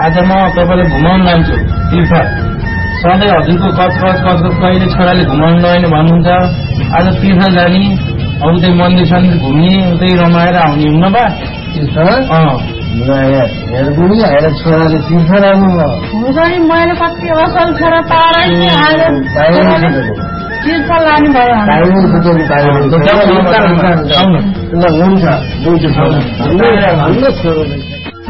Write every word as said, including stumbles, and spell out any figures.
आज म तपाईँलाई घुमाउनु लान्छु तीर्थ सधैँ हजुरको कच कच कच कहिले छोराले घुमाउनु नआउने भन्नुहुन्छ आज तीर्थ जाने अब त्यही मन्दिर सन्दिर घुम्ने उतै रमाएर आउने हुन्न बा तीर्थ हेर छोराले तीर्थ लानु हुन्छ नि मैले कति असल छोरा पाएर तीर्थ लाने भयो हुन्छ